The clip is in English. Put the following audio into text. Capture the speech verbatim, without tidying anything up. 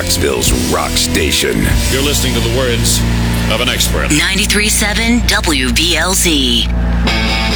Knoxville's rock station. You're listening to the words of an expert. ninety-three point seven W B L Z.